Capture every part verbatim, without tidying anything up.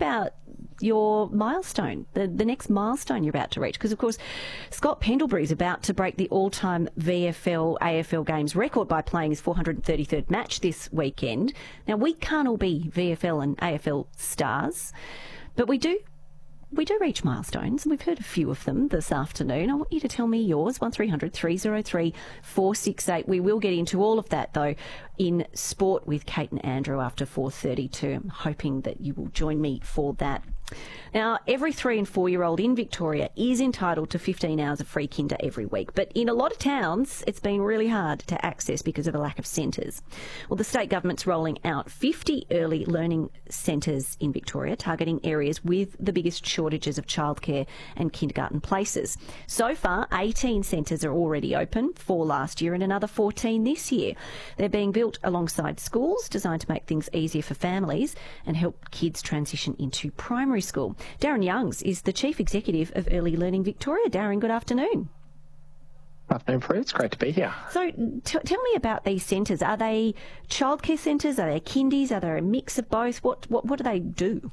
about your milestone, the, the next milestone you're about to reach. Because, of course, Scott Pendlebury is about to break the all-time V F L, A F L games record by playing his four hundred thirty-third match this weekend. Now, we can't all be V F L and A F L stars, but we do We do reach milestones, and we've heard a few of them this afternoon. I want you to tell me yours, one three hundred three oh three four six eight. We will get into all of that, though, in Sport with Kate and Andrew after four thirty-two. I'm hoping that you will join me for that. Now, every three and four-year-old in Victoria is entitled to fifteen hours of free kinder every week, but in a lot of towns, it's been really hard to access because of a lack of centres. Well, the state government's rolling out fifty early learning centres in Victoria, targeting areas with the biggest shortages of childcare and kindergarten places. So far, eighteen centres are already open, four last year and another fourteen this year. They're being built alongside schools, designed to make things easier for families and help kids transition into primary school. Darren Youngs is the Chief Executive of Early Learning Victoria. Darren, good afternoon. Afternoon, Prue. It's great to be here. So t- tell me about these centres. Are they childcare centres? Are they kindies? Are they a mix of both? What, what, what do they do?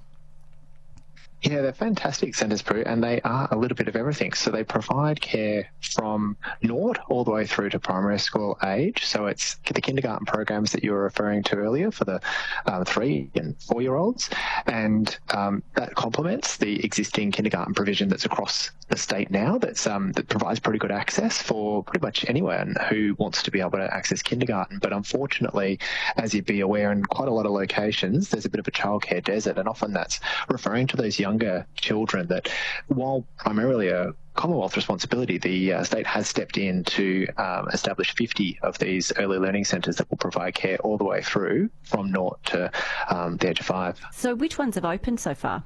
Yeah, they're fantastic centres, Prue, and they are a little bit of everything. So they provide care from naught all the way through to primary school age. So it's the kindergarten programs that you were referring to earlier for the uh, three and four-year-olds, and um, that complements the existing kindergarten provision that's across the state now. That's um, that provides pretty good access for pretty much anyone who wants to be able to access kindergarten. But unfortunately, as you'd be aware, in quite a lot of locations, there's a bit of a childcare desert, and often that's referring to those young younger children that, while primarily a Commonwealth responsibility, the uh, state has stepped in to um, establish fifty of these early learning centres that will provide care all the way through from naught to um, the age of five. So which ones have opened so far?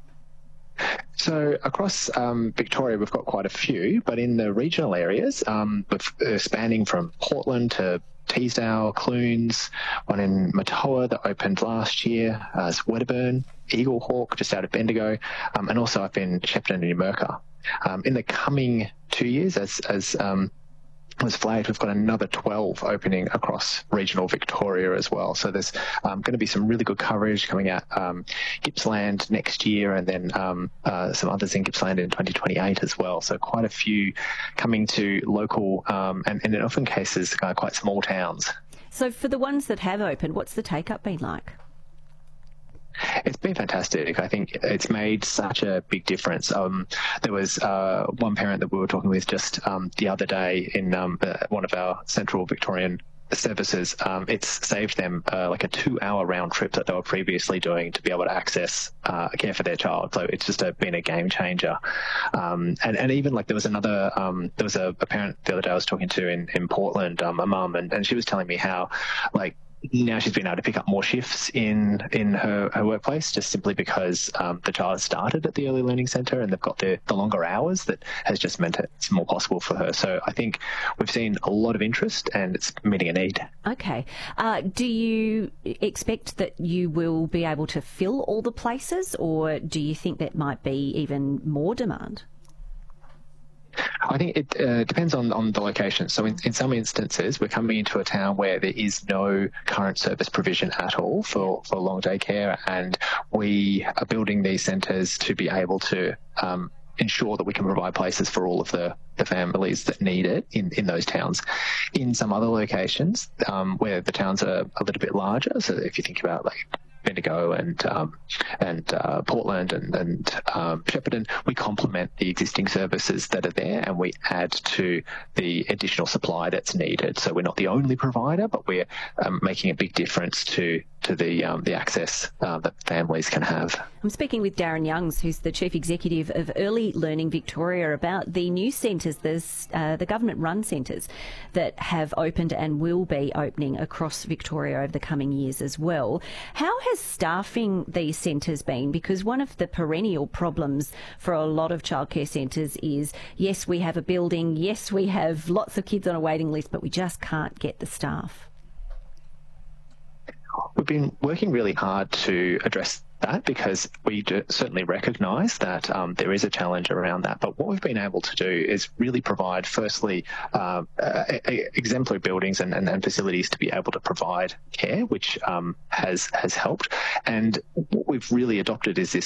So across um, Victoria, we've got quite a few, but in the regional areas, um, with, uh, spanning from Portland to Teesdale, Clunes, one in Matoa that opened last year, uh, Wedderburn, Eaglehawk, just out of Bendigo, um, and also up in Shepparton and Numurkah. Um, in the coming two years, as, as um, was flagged, we've got another twelve opening across regional Victoria as well. So there's um, going to be some really good coverage coming out um, Gippsland next year, and then um, uh, some others in Gippsland in twenty twenty-eight as well. So quite a few coming to local um, and, and in often cases uh, quite small towns. So for the ones that have opened, what's the take-up been like? It's been fantastic. I think it's made such a big difference. Um, there was uh, one parent that we were talking with just um, the other day in um, uh, one of our central Victorian services. Um, it's saved them uh, like a two-hour round trip that they were previously doing to be able to access uh, care for their child. So it's just a, been a game changer. Um, and, and even like there was another, um, there was a, a parent the other day I was talking to in, in Portland, um, a mum, and, and she was telling me how like now she's been able to pick up more shifts in in her, her workplace, just simply because um, the child started at the early learning centre and they've got the, the longer hours that has just meant it's more possible for her. So I think we've seen a lot of interest and it's meeting a need. Okay. Uh, do you expect that you will be able to fill all the places, or do you think that might be even more demand? I think it uh, depends on, on the location. So in, in some instances, we're coming into a town where there is no current service provision at all for, for long day care, and we are building these centres to be able to um, ensure that we can provide places for all of the, the families that need it in, in those towns. In some other locations um, where the towns are a little bit larger, so if you think about like Bendigo and um, and uh, Portland and, and um, Shepparton, we complement the existing services that are there and we add to the additional supply that's needed. So we're not the only provider, but we're um, making a big difference to to the um, the access uh, that families can have. I'm speaking with Darren Youngs, who's the Chief Executive of Early Learning Victoria, about the new centres, there's, uh, the government-run centres that have opened and will be opening across Victoria over the coming years as well. How has staffing these centres been? Because one of the perennial problems for a lot of childcare centres is, yes, we have a building, yes, we have lots of kids on a waiting list, but we just can't get the staff. We've been working really hard to address that because we do certainly recognise that um, there is a challenge around that. But what we've been able to do is really provide, firstly, uh, uh, exemplary buildings and, and, and facilities to be able to provide care, which um, has has helped. And what we've really adopted is this